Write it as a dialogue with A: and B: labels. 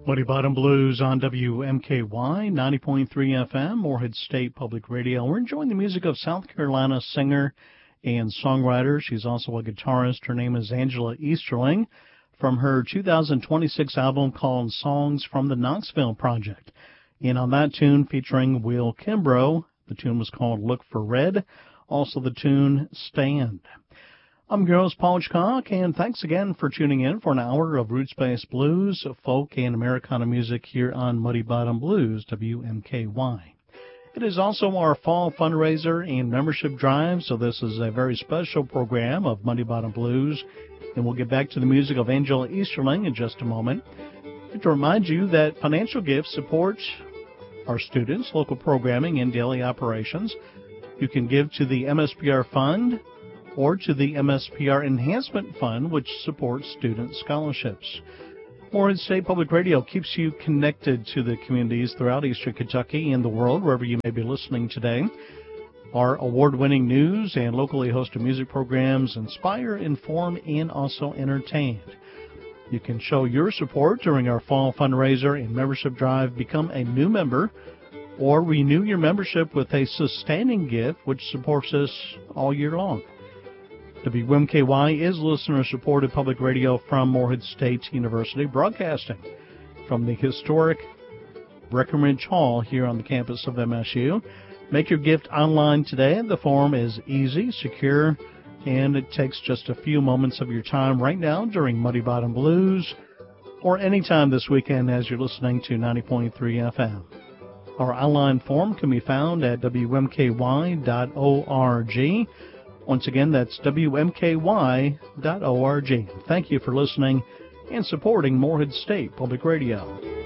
A: Muddy Bottom Blues on WMKY 90.3 FM, Morehead State Public Radio. We're enjoying the music of South Carolina singer and songwriter. She's also a guitarist. Her name is Angela Easterling, from her 2026 album called Songs from the Knoxville Project. And on that tune featuring Will Kimbrough, the tune was called Look for Red. Also the tune Stand. I'm your host, Paul Hitchcock, and thanks again for tuning in for an hour of roots-based blues, folk, and Americana music here on Muddy Bottom Blues, WMKY. It is also our fall fundraiser and membership drive, so this is a very special program of Muddy Bottom Blues, and we'll get back to the music of Angela Easterling in just a moment. I'd like to remind you that financial gifts support our students, local programming, and daily operations. You can give to the MSPR Fund or to the MSPR Enhancement Fund, which supports student scholarships. Morehead State Public Radio keeps you connected to the communities throughout Eastern Kentucky and the world, wherever you may be listening today. Our award-winning news and locally hosted music programs inspire, inform, and also entertain. You can show your support during our fall fundraiser and membership drive, become a new member, or renew your membership with a sustaining gift, which supports us all year long. WMKY is listener-supported public radio from Morehead State University, broadcasting from the historic Breckenridge Hall here on the campus of MSU. Make your gift online today. The form is easy, secure, and it takes just a few moments of your time right now during Muddy Bottom Blues or any time this weekend as you're listening to 90.3 FM. Our online form can be found at WMKY.org. Once again, that's WMKY.org. Thank you for listening and supporting Morehead State Public Radio.